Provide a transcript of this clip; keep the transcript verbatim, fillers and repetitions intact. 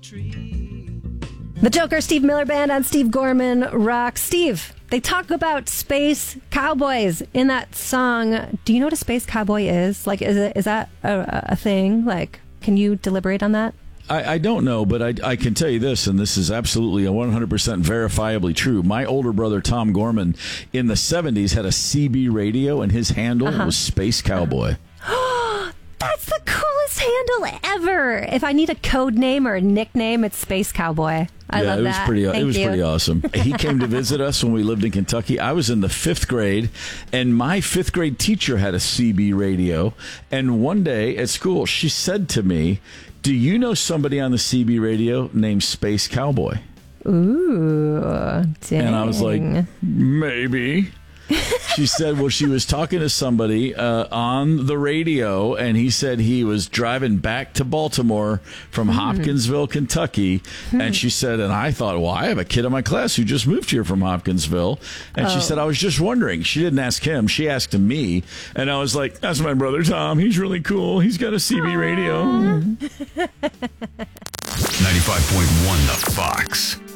The Joker, Steve Miller Band on Steve Gorman Rock. Steve, they talk about space cowboys in that song. Do you know what a space cowboy is? Like, is it is that a, a thing? Like, can you deliberate on that? I, I don't know, but I, I can tell you this, and this is absolutely a one hundred percent verifiably true. My older brother, Tom Gorman, in the seventies had a C B radio, and his handle uh-huh. was Space Cowboy. That's the coolest handle ever. If I need a code name or a nickname, it's Space Cowboy. I yeah, love it was that. pretty. Thank it was you. pretty awesome. He came to visit us when we lived in Kentucky. I was in the fifth grade, and my fifth grade teacher had a C B radio. And one day at school, she said to me, "Do you know somebody on the C B radio named Space Cowboy?" Ooh, dang. And I was like, maybe. She said, well, she was talking to somebody uh, on the radio, and he said he was driving back to Baltimore from hmm. Hopkinsville, Kentucky. Hmm. And she said, and I thought, well, I have a kid in my class who just moved here from Hopkinsville. And oh. she said, I was just wondering. She didn't ask him. She asked me. And I was like, that's my brother, Tom. He's really cool. He's got a C B radio. ninety-five point one The Fox.